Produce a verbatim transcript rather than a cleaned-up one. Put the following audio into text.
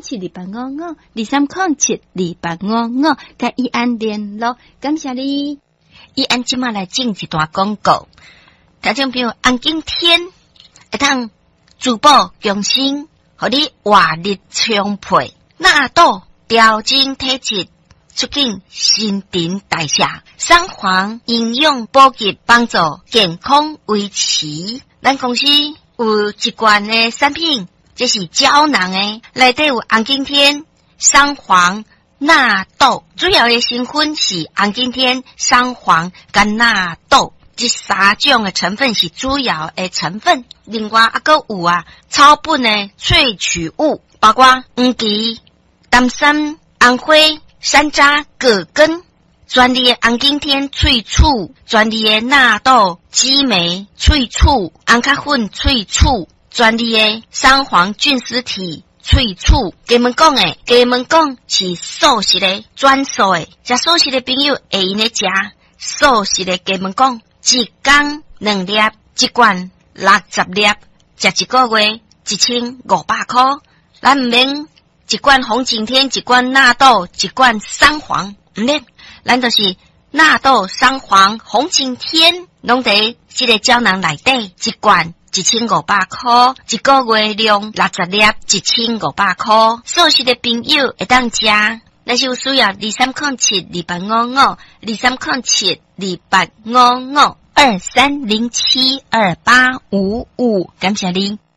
空七二八五五，二三空七二八五五，跟伊安联络，感谢你。 伊安即马来进一段广告，听众朋友，安今天会当珠宝用心，互你活力充沛，纳豆调整体质，促进新陈代谢，三黄营养补给，帮助健康维持。咱公司有一罐的产品，这是胶囊的，内底有红景天、三黄、纳豆，主要的成分是红景天、三黄跟纳豆，这三种的成分是主要的成分。另外还佫有啊，草本的萃取物，包括黄芪、丹参、红花、山楂、葛根，专利的红景天萃取，专利的纳豆、激酶萃取，红咖粉萃取，专利的三黄菌丝体萃取。给们讲诶，给们讲是素食的专属的，食素食的朋友会用咧食素食的。给们讲一天两粒，一罐六十粒，食一个月一千五百块。咱唔免一罐红景天，一罐纳豆，一罐三黄，唔免，咱就是纳豆、三黄、红景天，拢伫这个胶囊内底，一罐一千五百块，一个月量六十粒，一千五百块。素食的朋友会当食，但是有需要二三空七二八五五，二三空七二八五五，二三零七二八五五，感谢你。